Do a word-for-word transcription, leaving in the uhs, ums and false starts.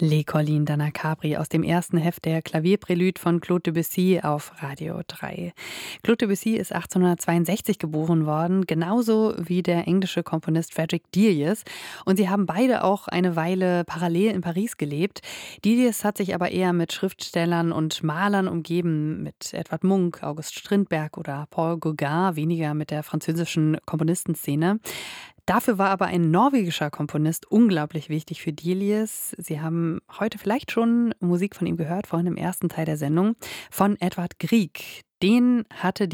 Les Collines d'Anna Capri aus dem ersten Heft der Klavierprälude von Claude Debussy auf Radio drei. Claude Debussy ist achtzehnhundertzweiundsechzig geboren worden, genauso wie der englische Komponist Frederick Delius. Und sie haben beide auch eine Weile parallel in Paris gelebt. Delius hat sich aber eher mit Schriftstellern und Malern umgeben, mit Edvard Munch, August Strindberg oder Paul Gauguin, weniger mit der französischen Komponistenszene. Dafür war aber ein norwegischer Komponist unglaublich wichtig für Delius. Sie haben heute vielleicht schon Musik von ihm gehört, vorhin im ersten Teil der Sendung, von Edvard Grieg. Den hatte